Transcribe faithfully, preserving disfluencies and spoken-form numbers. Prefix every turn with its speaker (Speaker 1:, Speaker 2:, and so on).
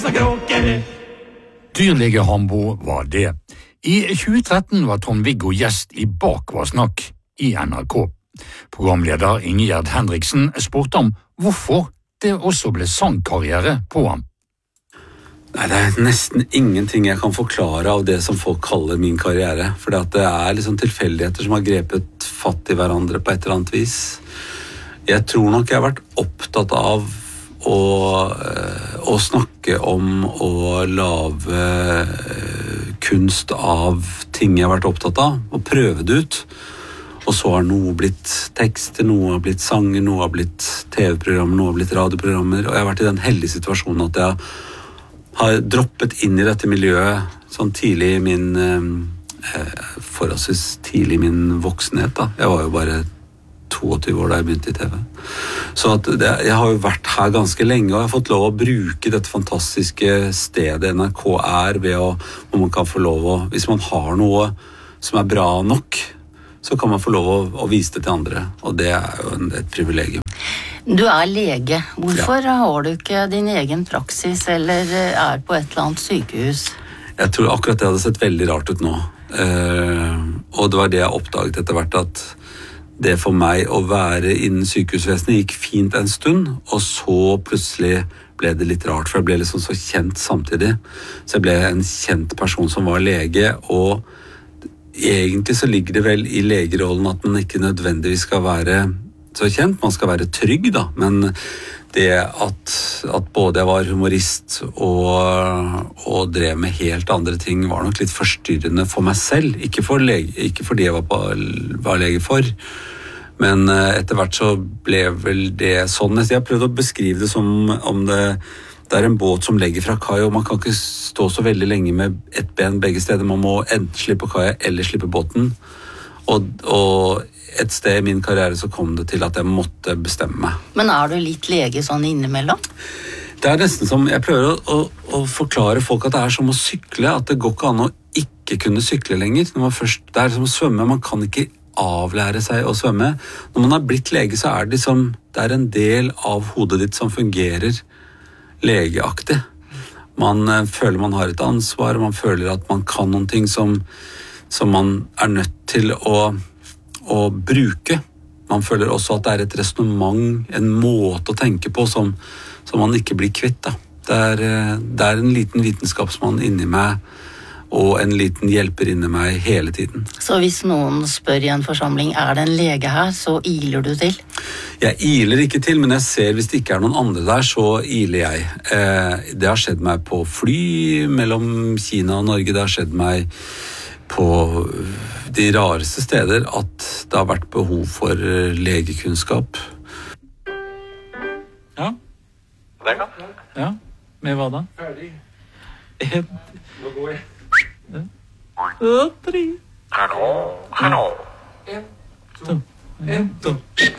Speaker 1: Dyrlege Hambo var det. I tjue tretten var Trond-Viggo gjest i Bak var snakk i N R K. Programleder Ingjerd Henriksen spurte om hvorfor det også ble sangkarriere på ham.
Speaker 2: Nei, det er nesten ingenting jeg kan forklare av det som folk kaller min karriere. For det er liksom tilfeldigheter som har grepet fatt i hverandre på et eller annet vis. Jeg tror nok jeg har vært opptatt av å, å snakke om og lage kunst av ting jeg har vært opptatt av, og prøve det ut. Og så har noe blitt tekster, noe har blitt sanger, noe har blitt T V-programmer, noe har blitt radioprogrammer, og jeg har vært i den heldige situasjonen at jeg har droppet inn i dette miljøet sånn tidlig i min, eh, forholdsvis tidlig i min voksenhet da. Jeg var jo bare tjueto år da jeg begynte i T V. Så at det, jeg har jo vært her ganske lenge, og jeg har fått lov å bruke dette fantastiske stedet N R K er, ved å, hvor man kan få lov å, hvis man har noe som er bra nok, så kan man få lov å, å vise det til andre, og det er jo en, et privilegium.
Speaker 3: Du er lege. Hvorfor ja. Har du ikke din egen praksis, eller er på et eller annet sykehus?
Speaker 2: Jeg tror akkurat det hadde sett veldig rart ut nå. Eh, og det var det jeg oppdaget etter hvert, at det for meg å være innen sykehusvesenet gikk fint en stund, og så plutselig ble det litt rart, for jeg ble liksom så kjent samtidig. Så jeg ble en kjent person som var lege, og egentlig så ligger det vel i legerollen at man ikke nødvendigvis skal være så kjent, man skal være trygg da, men det at, at både jeg var humorist og, og drev med helt andre ting var nok litt forstyrrende for meg selv, ikke for, lege, ikke for det jeg var, på, var lege for, men etter hvert så ble vel det sånn. Jeg prøvde å beskrive det som om det, det er en båt som legger fra kai, og man kan ikke stå så veldig lenge med et ben begge steder, man må enten slippe kaia eller slippe båten, og, og et sted i min karriere så kom det til at jeg måtte bestemme meg.
Speaker 3: Men er du litt lege sånn innimellom?
Speaker 2: Det er nesten som, jeg prøver å, å, å forklare folk at det er som å sykle, at det går ikke an å ikke kunne sykle lenger. Når man først, det er som å svømme, man kan ikke avlære seg å svømme. Når man har blitt lege så er det liksom, det er en del av hodet ditt som fungerer legeaktig. Man uh, føler man har et ansvar, man føler at man kan noen ting som, som man er nødt til å å bruke. Man føler også at det er et resonemang, en måte å tenke på som, som man ikke blir kvitt. Da. Det, er, det er en liten vitenskapsmann inni meg og en liten hjelper inni meg hele tiden.
Speaker 3: Så hvis noen spør i en forsamling, er det en lege her, så iler du til?
Speaker 2: Jeg iler ikke til, men jeg ser hvis det ikke er noen andre der, så iler jeg. Eh, det har skjedd meg på fly mellom Kina og Norge, det har skjedd meg på de rareste steder at det har vært behov for legekunnskap.
Speaker 4: Ja.
Speaker 5: Det kan.
Speaker 4: Ja, med hva da?
Speaker 5: Ferdig.
Speaker 4: En,
Speaker 5: Nå går jeg.
Speaker 4: to, tre.
Speaker 5: Hallo, hallo. En,
Speaker 4: To, en, to.